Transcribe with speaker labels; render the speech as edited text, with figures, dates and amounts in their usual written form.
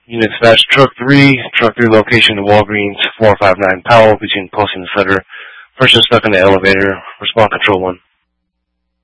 Speaker 1: Unit dispatch, truck 3 location to Walgreens 459 Powell between Post and Sutter. Person stuck in the elevator. Respond control 1.